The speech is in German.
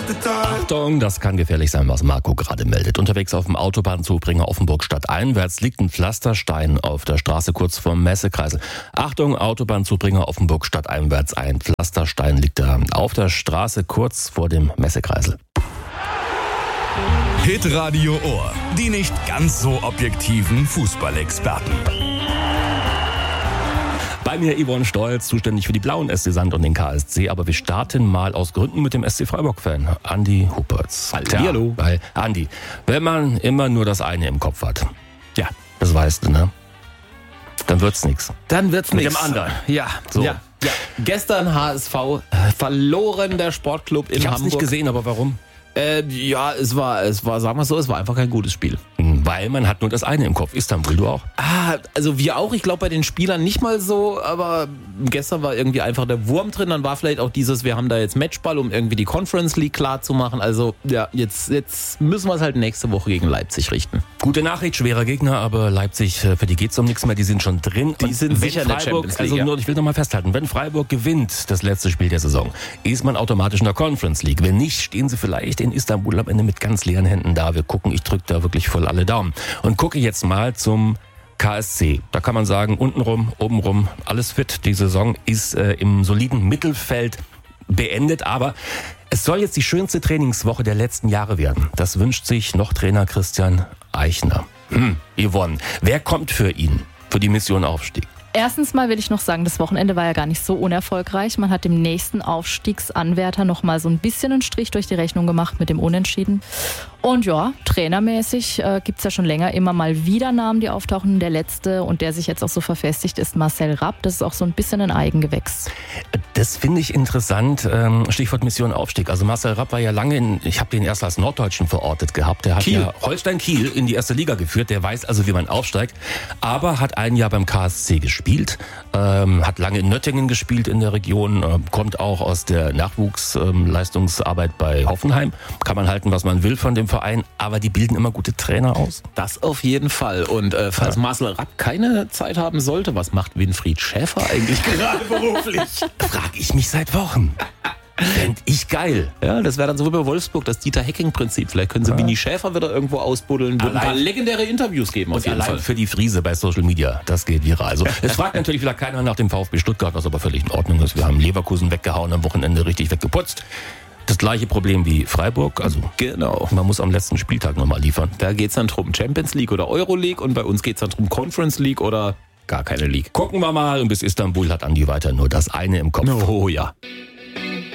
Achtung, das kann gefährlich sein, was Marco gerade meldet. Unterwegs auf dem Autobahnzubringer Offenburg stadteinwärts liegt ein Pflasterstein auf der Straße kurz vorm Messekreisel. Achtung, Autobahnzubringer Offenburg stadteinwärts, ein Pflasterstein liegt da auf der Straße kurz vor dem Messekreisel. Hitradio Ohr, die nicht ganz so objektiven Fußballexperten. Bei mir Yvonne Stolz, zuständig für die blauen SC Sand und den KSC. Aber wir starten mal aus Gründen mit dem SC Freiburg-Fan, Andi Huppertz. Hallo. Weil, Andi, wenn man immer nur das eine im Kopf hat, ja, das weißt du, ne? Dann wird's nix. Dann wird's mit nix. dem anderen. Ja, so. Ja. Gestern HSV verloren, der Sportclub in Ich hab's Hamburg. nicht gesehen, aber warum? Es war, sagen wir so, es war einfach kein gutes Spiel. Weil man hat nur das eine im Kopf. Istanbul, du auch? Also wir auch. Ich glaube bei den Spielern nicht mal so, aber gestern war irgendwie einfach der Wurm drin. Dann war vielleicht auch dieses, wir haben da jetzt Matchball, um irgendwie die Conference League klar zu machen. Also ja, jetzt müssen wir es halt nächste Woche gegen Leipzig richten. Gute Nachricht, schwerer Gegner, aber Leipzig, für die geht's um nichts mehr. Die sind schon drin. Die sind sicher in der Champions League. Also nur, ich will noch mal festhalten, wenn Freiburg gewinnt, das letzte Spiel der Saison, ist man automatisch in der Conference League. Wenn nicht, stehen sie vielleicht in Istanbul am Ende mit ganz leeren Händen da. Wir gucken, ich drücke da wirklich voll alle Daumen. Und gucke jetzt mal zum KSC. Da kann man sagen, untenrum, obenrum, alles fit. Die Saison ist im soliden Mittelfeld beendet, aber es soll jetzt die schönste Trainingswoche der letzten Jahre werden. Das wünscht sich noch Trainer Christian Eichner. Yvonne, wer kommt für ihn, für die Mission Aufstieg? Erstens mal will ich noch sagen, das Wochenende war ja gar nicht so unerfolgreich. Man hat dem nächsten Aufstiegsanwärter noch mal so ein bisschen einen Strich durch die Rechnung gemacht mit dem Unentschieden. Und ja, trainermäßig gibt's ja schon länger immer mal wieder Namen, die auftauchen. Der letzte und der sich jetzt auch so verfestigt ist Marcel Rapp. Das ist auch so ein bisschen ein Eigengewächs. Das finde ich interessant. Stichwort Mission Aufstieg. Also Marcel Rapp war ja lange ich habe den erst als Norddeutschen verortet gehabt. Der hat ja Holstein Kiel in die erste Liga geführt. Der weiß also, wie man aufsteigt. Aber hat ein Jahr beim KSC gespielt. Hat lange in Nöttingen gespielt in der Region. Kommt auch aus der Nachwuchsleistungsarbeit bei Hoffenheim. Kann man halten, was man will von dem Verein. Aber die bilden immer gute Trainer aus. Das auf jeden Fall. Und falls Marcel Rapp keine Zeit haben sollte, was macht Winfried Schäfer eigentlich gerade beruflich? Frag ich mich seit Wochen. Fänd ich geil. Ja, das wäre dann so wie bei Wolfsburg, das Dieter-Hecking-Prinzip. Vielleicht können sie Winnie Schäfer wieder irgendwo ausbuddeln, ein paar legendäre Interviews geben. Und allein für die Friese bei Social Media, das geht viral. Also, es fragt natürlich wieder keiner nach dem VfB Stuttgart, was aber völlig in Ordnung ist. Wir haben Leverkusen weggehauen, am Wochenende richtig weggeputzt. Das gleiche Problem wie Freiburg, also genau. Man muss am letzten Spieltag nochmal liefern. Da geht's dann drum Champions League oder Euroleague und bei uns geht's dann drum Conference League oder gar keine League. Gucken wir mal und bis Istanbul hat Andi weiter nur das eine im Kopf. Oh ja.